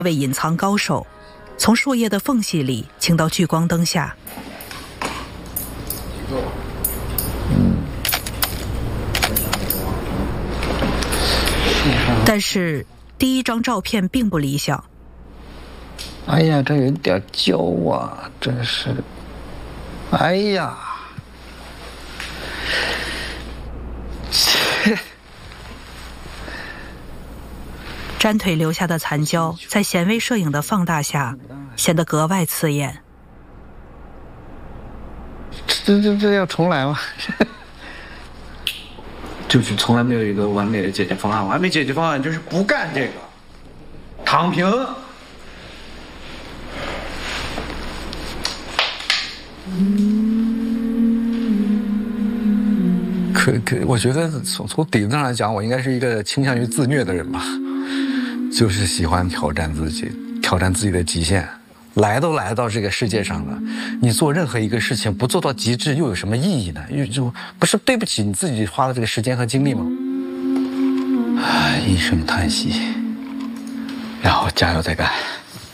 位隐藏高手，从树叶的缝隙里请到聚光灯下。但是第一张照片并不理想。 哎呀，这有点焦啊，真是。哎呀，切！ 粘腿留下的残胶，在显微摄影的放大下，显得格外刺眼。 这要重来吗？ 就是从来没有一个完美的解决方案，完美解决方案就是不干这个，躺平。 我觉得从底子上来讲，我应该是一个倾向于自虐的人吧，就是喜欢挑战自己的极限。来都来到这个世界上了，你做任何一个事情不做到极致，又有什么意义呢？就不是对不起你自己花了这个时间和精力吗？唉，一声叹息，然后加油再干。